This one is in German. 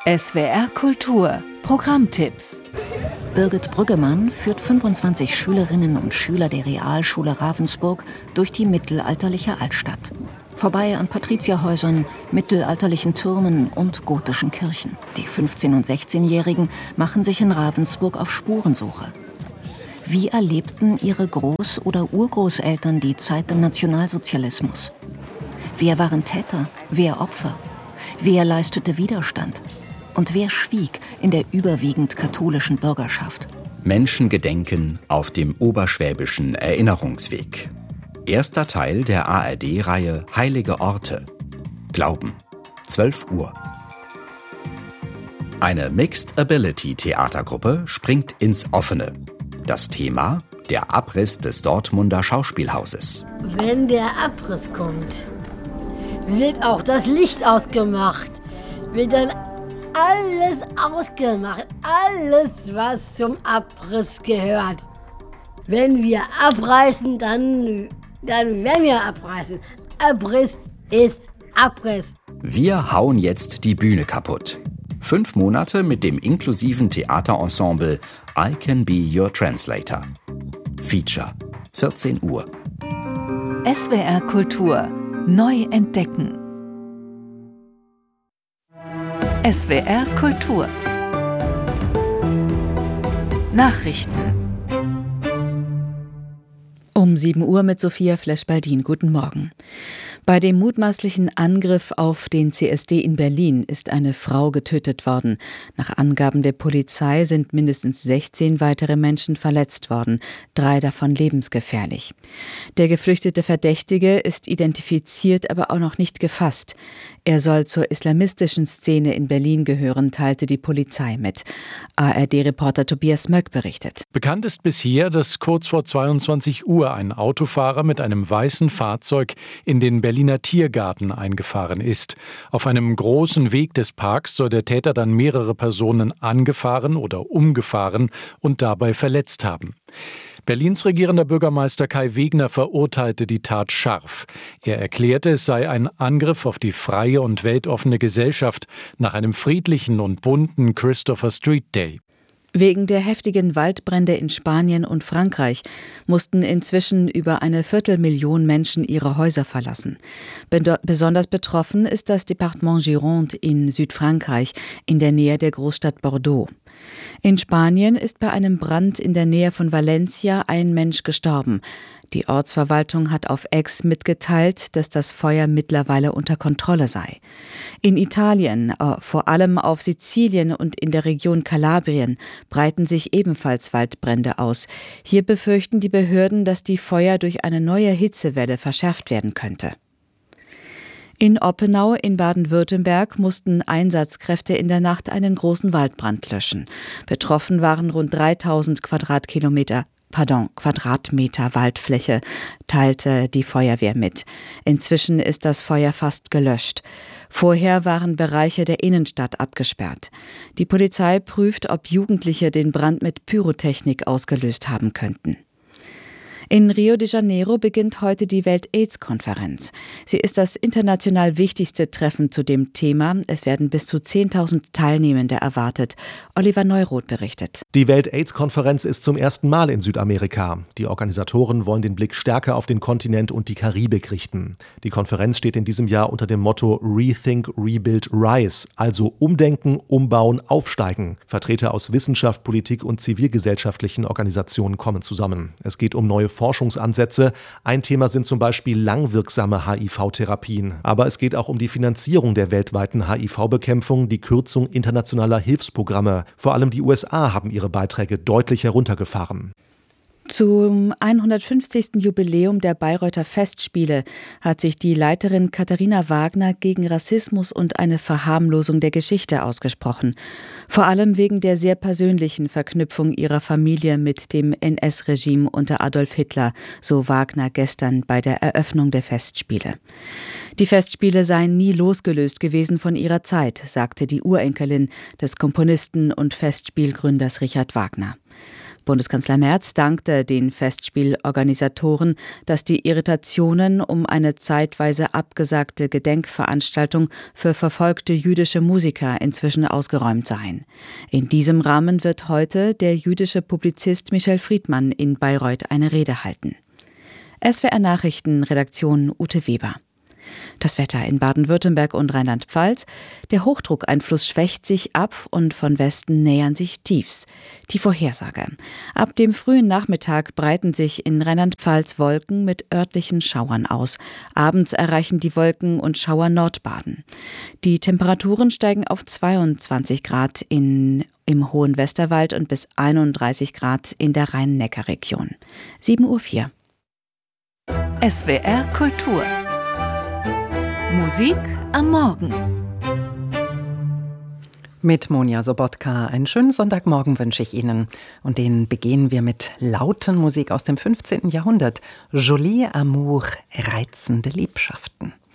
SWR Kultur Programmtipps. Birgit Brüggemann führt 25 Schülerinnen und Schüler der Realschule Ravensburg durch die mittelalterliche Altstadt. Vorbei an Patrizierhäusern, mittelalterlichen Türmen und gotischen Kirchen. Die 15- und 16-Jährigen machen sich in Ravensburg auf Spurensuche. Wie erlebten ihre Groß- oder Urgroßeltern die Zeit des Nationalsozialismus? Wer waren Täter, wer Opfer? Wer leistete Widerstand? Und wer schwieg in der überwiegend katholischen Bürgerschaft? Menschengedenken auf dem oberschwäbischen Erinnerungsweg. Erster Teil der ARD-Reihe Heilige Orte. Glauben. 12 Uhr. Eine Mixed-Ability-Theatergruppe springt ins Offene. Das Thema: der Abriss des Dortmunder Schauspielhauses. Wenn der Abriss kommt, wird auch das Licht ausgemacht. Wird dann alles ausgemacht. Alles, was zum Abriss gehört. Wenn wir abreißen, dann werden wir abreißen. Abriss ist Abriss. Wir hauen jetzt die Bühne kaputt. 5 Monate mit dem inklusiven Theaterensemble I Can Be Your Translator. Feature. 14 Uhr. SWR Kultur neu entdecken. SWR Kultur Nachrichten. Um 7 Uhr mit Sophia Flesch-Baldin. Guten Morgen. Bei dem mutmaßlichen Angriff auf den CSD in Berlin ist eine Frau getötet worden. Nach Angaben der Polizei sind mindestens 16 weitere Menschen verletzt worden, 3 davon lebensgefährlich. Der geflüchtete Verdächtige ist identifiziert, aber auch noch nicht gefasst. Er soll zur islamistischen Szene in Berlin gehören, teilte die Polizei mit. ARD-Reporter Tobias Möck berichtet. Bekannt ist bisher, dass kurz vor 22 Uhr ein Autofahrer mit einem weißen Fahrzeug in den Berliner Tiergarten eingefahren ist. Auf einem großen Weg des Parks soll der Täter dann mehrere Personen angefahren oder umgefahren und dabei verletzt haben. Berlins regierender Bürgermeister Kai Wegner verurteilte die Tat scharf. Er erklärte, es sei ein Angriff auf die freie und weltoffene Gesellschaft nach einem friedlichen und bunten Christopher Street Day. Wegen der heftigen Waldbrände in Spanien und Frankreich mussten inzwischen über 250.000 Menschen ihre Häuser verlassen. Besonders betroffen ist das Departement Gironde in Südfrankreich, in der Nähe der Großstadt Bordeaux. In Spanien ist bei einem Brand in der Nähe von Valencia ein Mensch gestorben. Die Ortsverwaltung hat auf X mitgeteilt, dass das Feuer mittlerweile unter Kontrolle sei. In Italien, vor allem auf Sizilien und in der Region Kalabrien, breiten sich ebenfalls Waldbrände aus. Hier befürchten die Behörden, dass die Feuer durch eine neue Hitzewelle verschärft werden könnte. In Oppenau in Baden-Württemberg mussten Einsatzkräfte in der Nacht einen großen Waldbrand löschen. Betroffen waren rund 3000 Quadratmeter Waldfläche, teilte die Feuerwehr mit. Inzwischen ist das Feuer fast gelöscht. Vorher waren Bereiche der Innenstadt abgesperrt. Die Polizei prüft, ob Jugendliche den Brand mit Pyrotechnik ausgelöst haben könnten. In Rio de Janeiro beginnt heute die Welt-AIDS-Konferenz. Sie ist das international wichtigste Treffen zu dem Thema. Es werden bis zu 10.000 Teilnehmende erwartet. Oliver Neuroth berichtet. Die Welt-AIDS-Konferenz ist zum ersten Mal in Südamerika. Die Organisatoren wollen den Blick stärker auf den Kontinent und die Karibik richten. Die Konferenz steht in diesem Jahr unter dem Motto Rethink, Rebuild, Rise, also Umdenken, Umbauen, Aufsteigen. Vertreter aus Wissenschaft, Politik und zivilgesellschaftlichen Organisationen kommen zusammen. Es geht um neue Forschungsansätze. Ein Thema sind zum Beispiel langwirksame HIV-Therapien. Aber es geht auch um die Finanzierung der weltweiten HIV-Bekämpfung, die Kürzung internationaler Hilfsprogramme. Vor allem die USA haben ihre Beiträge deutlich heruntergefahren. Zum 150. Jubiläum der Bayreuther Festspiele hat sich die Leiterin Katharina Wagner gegen Rassismus und eine Verharmlosung der Geschichte ausgesprochen. Vor allem wegen der sehr persönlichen Verknüpfung ihrer Familie mit dem NS-Regime unter Adolf Hitler, so Wagner gestern bei der Eröffnung der Festspiele. Die Festspiele seien nie losgelöst gewesen von ihrer Zeit, sagte die Urenkelin des Komponisten und Festspielgründers Richard Wagner. Bundeskanzler Merz dankte den Festspielorganisatoren, dass die Irritationen um eine zeitweise abgesagte Gedenkveranstaltung für verfolgte jüdische Musiker inzwischen ausgeräumt seien. In diesem Rahmen wird heute der jüdische Publizist Michel Friedmann in Bayreuth eine Rede halten. SWR Nachrichten, Redaktion Ute Weber. Das Wetter in Baden-Württemberg und Rheinland-Pfalz. Der Hochdruckeinfluss schwächt sich ab und von Westen nähern sich Tiefs. Die Vorhersage. Ab dem frühen Nachmittag breiten sich in Rheinland-Pfalz Wolken mit örtlichen Schauern aus. Abends erreichen die Wolken und Schauer Nordbaden. Die Temperaturen steigen auf 22 Grad im hohen Westerwald und bis 31 Grad in der Rhein-Neckar-Region. 7:04 Uhr. SWR Kultur. Musik am Morgen. Mit Monja Sobotka einen schönen Sonntagmorgen wünsche ich Ihnen. Und den begehen wir mit lauten Musik aus dem 15. Jahrhundert. Joli Amour, reizende Liebschaften.